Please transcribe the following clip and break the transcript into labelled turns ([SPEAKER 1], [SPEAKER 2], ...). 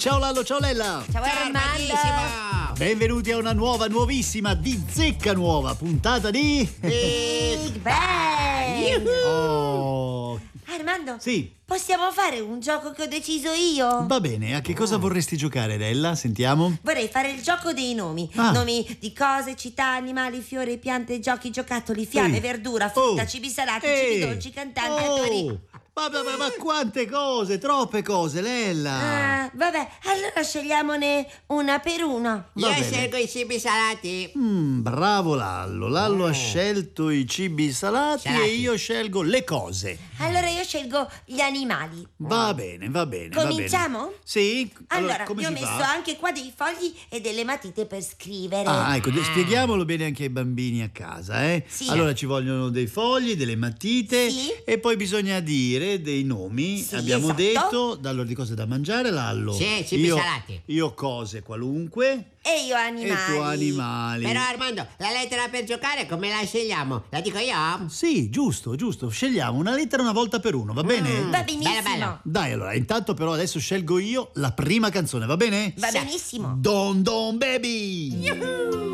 [SPEAKER 1] Ciao Lallo, ciao Lella!
[SPEAKER 2] Ciao Armando!
[SPEAKER 1] Benvenuti a una nuovissima di Zecca Nuova, puntata di...
[SPEAKER 2] Big Bang!
[SPEAKER 1] Oh!
[SPEAKER 2] Armando?
[SPEAKER 1] Sì?
[SPEAKER 2] Possiamo fare un gioco che ho deciso io?
[SPEAKER 1] Va bene, a che cosa vorresti giocare, Lella? Sentiamo.
[SPEAKER 2] Vorrei fare il gioco dei nomi.
[SPEAKER 1] Ah.
[SPEAKER 2] Nomi di cose, città, animali, fiori, piante, giochi, giocattoli, fiamme, verdura, frutta, cibi salati, cibi dolci, cantanti, attori.
[SPEAKER 1] Ma quante cose, troppe cose, Lella!
[SPEAKER 2] Ah, vabbè, allora scegliamone una per una.
[SPEAKER 1] Va
[SPEAKER 3] Io
[SPEAKER 1] bene.
[SPEAKER 3] scelgo i cibi salati.
[SPEAKER 1] Bravo Lallo. Lallo ha scelto i cibi salati e
[SPEAKER 3] Salati.
[SPEAKER 1] io scelgo le cose.
[SPEAKER 2] Allora io scelgo gli animali.
[SPEAKER 1] Va bene, va bene.
[SPEAKER 2] Cominciamo?
[SPEAKER 1] Va bene. Sì?
[SPEAKER 2] Allora,
[SPEAKER 1] come
[SPEAKER 2] io ho
[SPEAKER 1] si
[SPEAKER 2] messo
[SPEAKER 1] fa?
[SPEAKER 2] anche qua dei fogli e delle matite per scrivere.
[SPEAKER 1] Ah, ecco, spieghiamolo bene anche ai bambini a casa, eh?
[SPEAKER 2] Sì.
[SPEAKER 1] Allora ci vogliono dei fogli, delle matite
[SPEAKER 2] Sì.
[SPEAKER 1] e poi bisogna dire dei nomi.
[SPEAKER 2] Sì,
[SPEAKER 1] Abbiamo
[SPEAKER 2] esatto.
[SPEAKER 1] detto, allora di cose da mangiare, Lallo.
[SPEAKER 3] Sì, cibi salati.
[SPEAKER 1] Io cose qualunque
[SPEAKER 2] E io
[SPEAKER 1] e
[SPEAKER 2] animali.
[SPEAKER 1] tu animali.
[SPEAKER 3] Però Armando, la lettera per giocare come la scegliamo? La dico io?
[SPEAKER 1] Sì, giusto. Scegliamo una lettera una volta per uno, va bene?
[SPEAKER 2] Va benissimo.
[SPEAKER 3] Bella, bella.
[SPEAKER 1] Dai, allora, intanto però adesso scelgo io la prima canzone, va bene?
[SPEAKER 2] Va benissimo.
[SPEAKER 1] Don Don Baby!